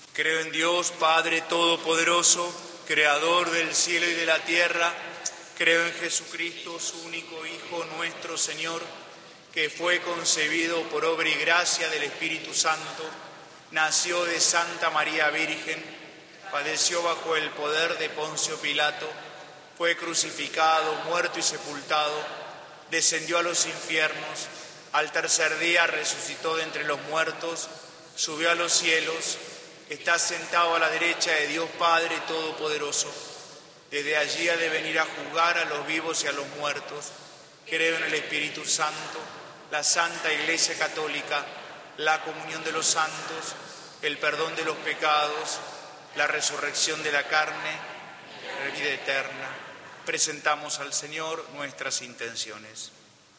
Creo en Dios, Padre Todopoderoso, Creador del cielo y de la tierra. Creo en Jesucristo, su único Hijo, nuestro Señor, que fue concebido por obra y gracia del Espíritu Santo, nació de Santa María Virgen, padeció bajo el poder de Poncio Pilato, fue crucificado, muerto y sepultado, descendió a los infiernos, al tercer día resucitó de entre los muertos, subió a los cielos, está sentado a la derecha de Dios Padre Todopoderoso. Desde allí ha de venir a juzgar a los vivos y a los muertos. Creo en el Espíritu Santo, la Santa Iglesia Católica, la comunión de los santos, el perdón de los pecados, la resurrección de la carne, la vida eterna. Presentamos al Señor nuestras intenciones.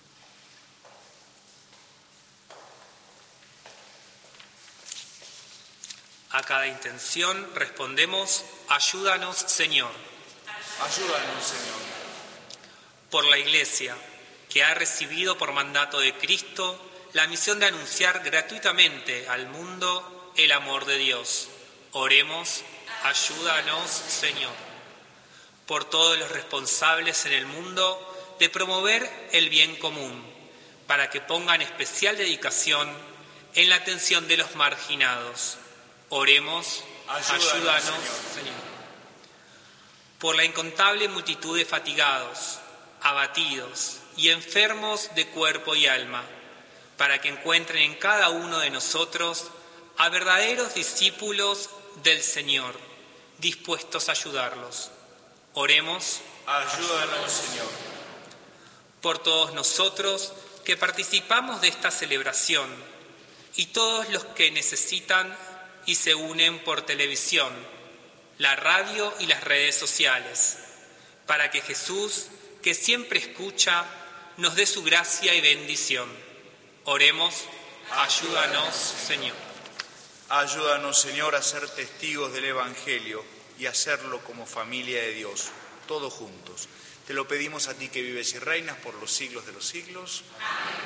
A cada intención respondemos: ayúdanos, Señor. Ayúdanos, Señor. Por la Iglesia, que ha recibido por mandato de Cristo la misión de anunciar gratuitamente al mundo el amor de Dios. Oremos: ayúdanos, Señor. Por todos los responsables en el mundo de promover el bien común, para que pongan especial dedicación en la atención de los marginados. Oremos: ayúdanos, Señor. Por la incontable multitud de fatigados, abatidos y enfermos de cuerpo y alma, para que encuentren en cada uno de nosotros a verdaderos discípulos del Señor, dispuestos a ayudarlos. Oremos: Ayúdanos, Señor. Por todos nosotros que participamos de esta celebración y todos los que necesitan y se unen por televisión, la radio y las redes sociales, para que Jesús, que siempre escucha, nos dé su gracia y bendición. Oremos: ayúdanos, Señor. Ayúdanos, Señor, a ser testigos del Evangelio y hacerlo como familia de Dios, todos juntos. Te lo pedimos a ti que vives y reinas por los siglos de los siglos. Amén.